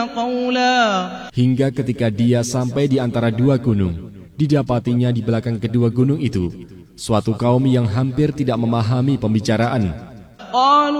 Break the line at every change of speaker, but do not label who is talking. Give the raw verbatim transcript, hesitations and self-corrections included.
قولا.
Hingga ketika dia sampai di antara dua gunung, didapatinya di belakang kedua gunung itu suatu kaum yang hampir tidak memahami pembicaraan.
قالوا